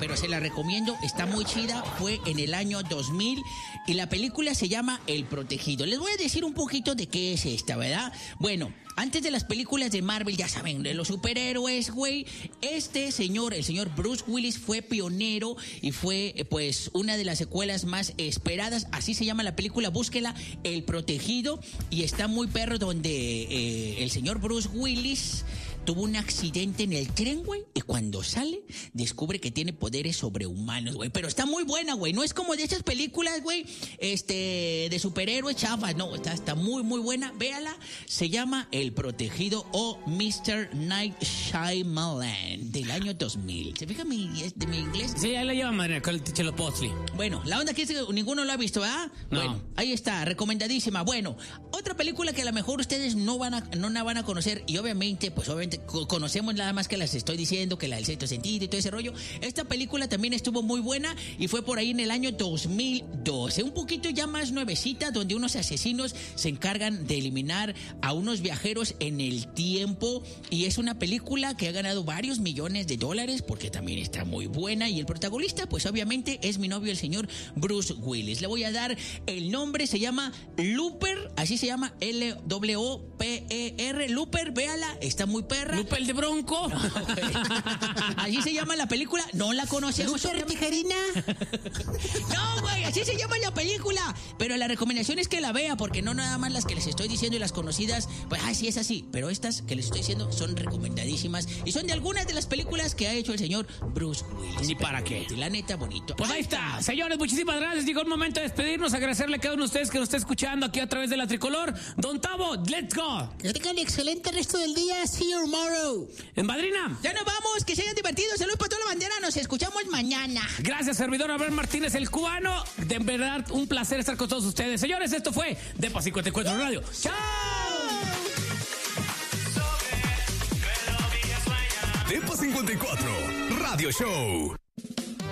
pero se la recomiendo, está muy chida, fue en el año 2000 y la película se llama El Protegido. Les voy a decir un poquito de qué es esta, ¿verdad? Bueno, antes de las películas de Marvel, ya saben, de los superhéroes, güey, este señor, el señor Bruce Willis, fue pionero y fue, pues, una de las secuelas más esperadas. Así se llama la película, búsquela, El Protegido. Y está muy perro donde el señor Bruce Willis tuvo un accidente en el tren, güey, y cuando sale, descubre que tiene poderes sobrehumanos, güey. Pero está muy buena, güey. No es como de esas películas, güey, de superhéroes chafas. No, está muy, muy buena. Véala. Se llama El Protegido o Mr. Night Shyamalan, del año 2000. ¿Se fija de mi inglés? Sí, ahí la lleva madre con el Chelo Postli. Bueno, la onda que es que ninguno lo ha visto, ¿verdad? No. Bueno, ahí está, recomendadísima. Bueno, otra película que a lo mejor ustedes no la van a conocer y obviamente conocemos nada más que las estoy diciendo, que la del sexto sentido y todo ese rollo. Esta película también estuvo muy buena y fue por ahí en el año 2012, un poquito ya más nuevecita, donde unos asesinos se encargan de eliminar a unos viajeros en el tiempo y es una película que ha ganado varios millones de dólares porque también está muy buena y el protagonista pues obviamente es mi novio el señor Bruce Willis. Le voy a dar el nombre, se llama Looper, así se llama, Looper, Looper, véala, está muy perra. ¿Lupe el de Bronco? No, así se llama la película, no la conocemos. ¿Looper Tijerina? No, güey, así se llama la película. Pero la recomendación es que la vea, porque no nada más las que les estoy diciendo y las conocidas, pues, sí es así. Pero estas que les estoy diciendo son recomendadísimas y son de algunas de las películas que ha hecho el señor Bruce Willis. ¿Y para qué? La neta, bonito. Pues ahí está. Señores, muchísimas gracias. Llegó el momento de despedirnos, agradecerle a cada uno de ustedes que nos está escuchando aquí a través de la Tricolor. Don Tavo, let's go. Que tengan excelente resto del día. See you tomorrow. En Madrina. Ya nos vamos, que se hayan divertido. Saludos para toda la bandera. Nos escuchamos mañana. Gracias, servidor Abraham Martínez, el cubano. De verdad, un placer estar con todos ustedes. Señores, esto fue Depa 54 Radio. ¡Chao! Depa 54 Radio Show.